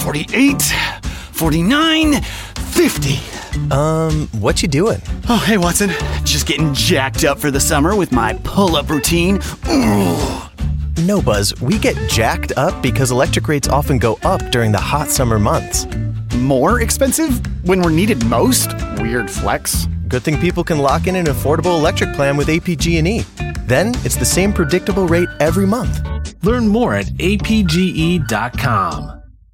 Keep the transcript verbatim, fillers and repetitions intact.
forty-eight, forty-nine, fifty. Um, what you doing? Oh, hey, Watson. Just getting jacked up for the summer with my pull-up routine. Ooh. No, Buzz, we get jacked up because electric rates often go up during the hot summer months. More expensive when we're needed most? Weird flex. Good thing people can lock in an affordable electric plan with A P G and E. Then it's the same predictable rate every month. Learn more at A P G E dot com.